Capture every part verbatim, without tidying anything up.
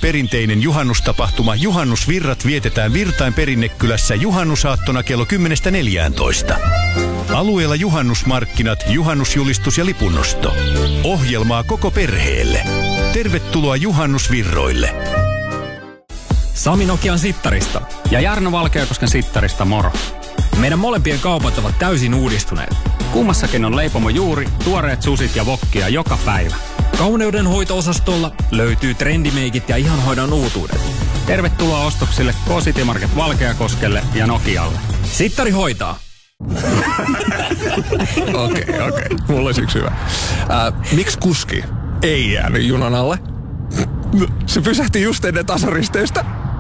perinteinen juhannustapahtuma Juhannusvirrat vietetään Virtain Perinnekylässä juhannusaattona kello kymmenestä neljääntoista. Alueella juhannusmarkkinat, juhannusjulistus ja lipunnosto. Ohjelmaa koko perheelle. Tervetuloa Juhannusvirroille. Sami Nokian sittarista ja Jarno Valkeakosken sittarista moro. Meidän molempien kaupat ovat täysin uudistuneet. Kummassakin on leipomo juuri, tuoreet susit ja wokkia joka päivä. Kauneuden hoito-osastolla löytyy trendimeikit ja ihanhoidon uutuudet. Tervetuloa ostoksille K-City Market Valkeakoskelle ja Nokialle. Sittari hoitaa. Okei, okei. Okay, okay. Mulla olisi yksi hyvä. Äh, miksi kuski ei jäänyt junan alle? Se pysähti just ennen tasoristeystä.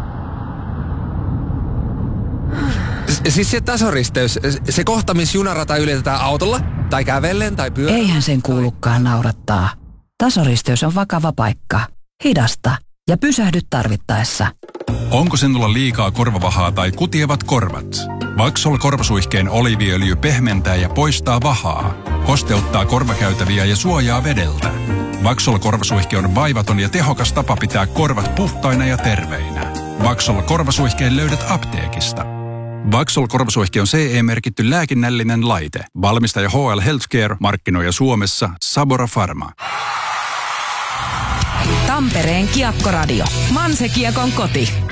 Siis se tasoristeys, se kohta, missä junarata ylitetään autolla, tai kävellen, tai pyörällä. Eihän sen kuulukaan naurattaa. Tasoristeys on vakava paikka. Hidasta ja pysähdy tarvittaessa. Onko sinulla liikaa korvavahaa tai kutievat korvat? Vaxol korvasuihkeen oliiviöljy pehmentää ja poistaa vahaa, kosteuttaa korvakäytäviä ja suojaa vedeltä. Vaxol korvasuihke on vaivaton ja tehokas tapa pitää korvat puhtaina ja terveinä. Vaxol korvasuihkeen löydät apteekista. Vaxol korvasuihke on C E-merkitty lääkinnällinen laite. Valmistaja H L Healthcare, markkinoija Suomessa Sabora Pharma. Tampereen Kiekkoradio. Manse Kiekon koti.